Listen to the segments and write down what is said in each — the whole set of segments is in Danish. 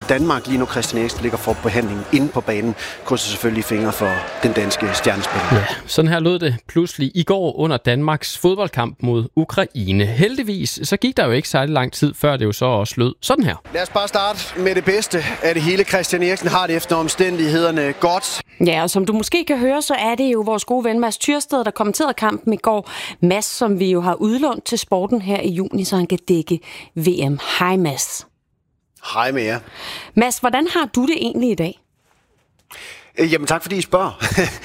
Danmark lige nu. Christian Eriksen ligger for behandling inde på banen. Krydser selvfølgelig fingre for den danske stjernespiller. Ja, sådan her lød det pludselig i går under Danmarks fodboldkamp mod Ukraine. Heldigvis så gik der jo ikke særlig lang tid, før det jo så også lød sådan her. Lad os bare starte med det bedste af det hele. Christian Eriksen har det efter omstændighederne godt. Ja, og som du måske kan høre, så er det jo vores gode ven Mads Tyrsted, der kommenterede kampen i går. Mads, som vi jo har udlånt til sporten her i juni, så han kan dække VM. Hej Mads. Hej med jer. Mads, hvordan har du det egentlig i dag? Jamen tak fordi I spørger.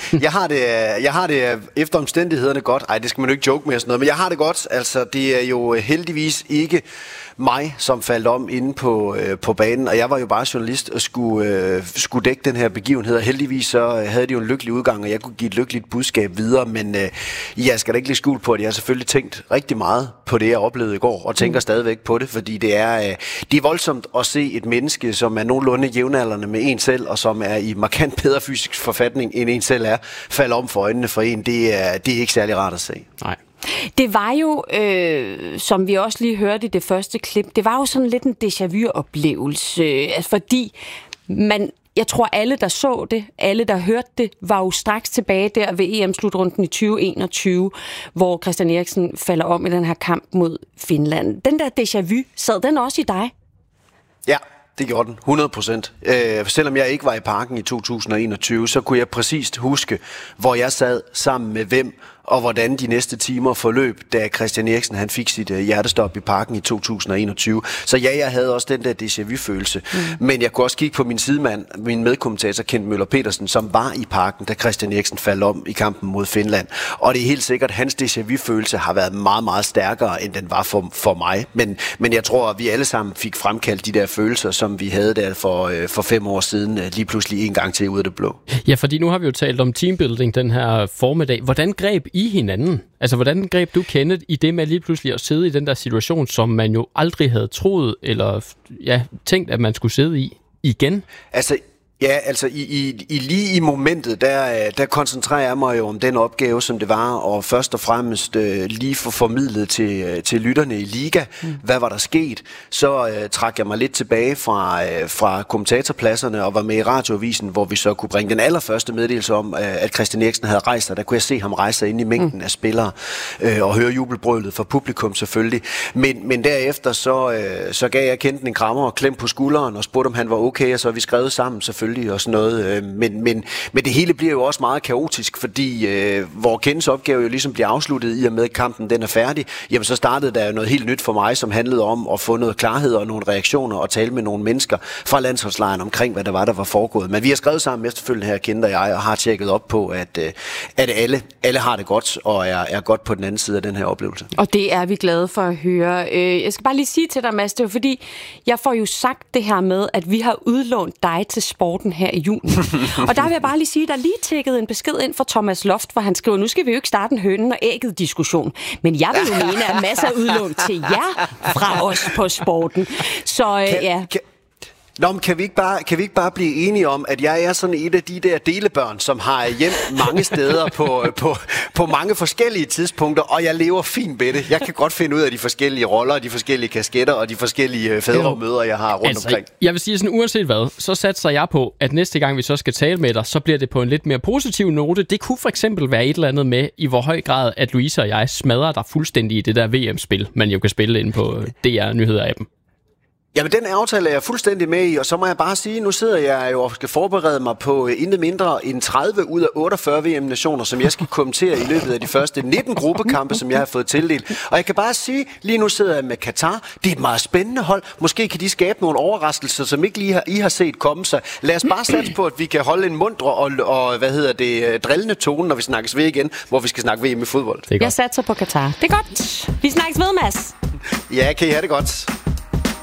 jeg har det efter omstændighederne godt. Ej, det skal man jo ikke joke med sådan noget, men jeg har det godt. Altså, det er jo heldigvis ikke mig, som faldt om inde på banen, og jeg var jo bare journalist og skulle dække den her begivenhed, og heldigvis så havde de jo en lykkelig udgang, og jeg kunne give et lykkeligt budskab videre, men jeg skal da ikke lægge skjul på, at jeg har selvfølgelig tænkt rigtig meget på det, jeg oplevede i går, og tænker stadigvæk på det, fordi det er voldsomt at se et menneske, som er nogenlunde jævnaldrende med en selv, og som er i markant bedre fysisk forfatning, end en selv er, falde om for øjnene for en. Det er ikke særlig rart at se. Nej. Det var jo, som vi også lige hørte i det første klip, det var jo sådan lidt en déjà vu-oplevelse, fordi jeg tror alle, der så det, alle, der hørte det, var jo straks tilbage der ved EM-slutrunden i 2021, hvor Christian Eriksen falder om i den her kamp mod Finland. Den der déjà vu, sad den også i dig? Ja. Det gjorde den, 100%. Selvom jeg ikke var i parken i 2021, så kunne jeg præcist huske, hvor jeg sad sammen med hvem, og hvordan de næste timer forløb, da Christian Eriksen han fik sit hjertestop i parken i 2021. Så ja, jeg havde også den der déjà vu-følelse. Men jeg kunne også kigge på min sidemand, min medkommentator Kent Møller Petersen, som var i parken, da Christian Eriksen faldt om i kampen mod Finland. Og det er helt sikkert, at hans déjà vu-følelse har været meget, meget stærkere, end den var for mig. Men jeg tror, at vi alle sammen fik fremkaldt de der følelser, som vi havde der for 5 år siden, lige pludselig en gang til ud af det blå. Ja, fordi nu har vi jo talt om teambuilding den her formiddag. Hvordan greb I hinanden? Altså, hvordan greb du Kenneth i det med lige pludselig at sidde i den der situation, som man jo aldrig havde troet, eller tænkt, at man skulle sidde i igen? Altså, lige i momentet, der koncentrerer jeg mig jo om den opgave, som det var, og først og fremmest lige få formidlet til lytterne i Liga, hvad var der sket. Så trak jeg mig lidt tilbage fra kommentatorpladserne og var med i radioavisen, hvor vi så kunne bringe den allerførste meddelelse om, at Christian Eriksen havde rejst sig. Der kunne jeg se ham rejse sig ind i mængden af spillere og høre jubelbrølet fra publikum selvfølgelig. Men derefter så gav jeg Kent en krammer og klem på skulderen og spurgte, om han var okay, og så vi skrevet sammen selvfølgelig og sådan noget. Men det hele bliver jo også meget kaotisk, fordi hvor Kents opgave jo ligesom bliver afsluttet i og med, at kampen den er færdig, jamen så startede der jo noget helt nyt for mig, som handlede om at få noget klarhed og nogle reaktioner og tale med nogle mennesker fra landsholdslejren omkring, hvad der var foregået. Men vi har skrevet sammen efterfølgende her, Kent og jeg, og har tjekket op på, at alle har det godt og er godt på den anden side af den her oplevelse. Og det er vi glade for at høre. Jeg skal bare lige sige til dig, Mads, det er fordi, jeg får jo sagt det her med, at vi har udlånt dig til sporten her i juni. Og der vil jeg bare lige sige, der lige tækket en besked ind fra Thomas Loft, hvor han skriver, nu skal vi jo ikke starte en hønen og ægget diskussion. Men jeg vil jo mene, at masser af udlån til jer fra os på sporten. Så ja. Nå, men kan vi ikke bare blive enige om, at jeg er sådan et af de der delebørn, som har hjem mange steder på mange forskellige tidspunkter, og jeg lever fint med det. Jeg kan godt finde ud af de forskellige roller, de forskellige kasketter og de forskellige fædre og mødre, jeg har rundt omkring. Jeg vil sige sådan, uanset hvad, så satser jeg på, at næste gang vi så skal tale med dig, så bliver det på en lidt mere positiv note. Det kunne for eksempel være et eller andet med, i hvor høj grad, at Louise og jeg smadrer dig fuldstændig i det der VM-spil, man jo kan spille inde på DR-nyheder-appen. Jamen, den aftale er jeg fuldstændig med i, og så må jeg bare sige, nu sidder jeg jo og skal forberede mig på intet mindre end 30 ud af 48 VM-nationer, som jeg skal kommentere i løbet af de første 19 gruppekampe, som jeg har fået tildelt. Og jeg kan bare sige, lige nu sidder jeg med Katar. Det er et meget spændende hold. Måske kan de skabe nogle overraskelser, som ikke lige I har set komme sig. Lad os bare satse på, at vi kan holde en mundre og drillende tone, når vi snakkes ved igen, hvor vi skal snakke VM i fodbold. Jeg satser på Katar. Det er godt. Vi snakkes ved, Mads. Ja, kan I have det godt.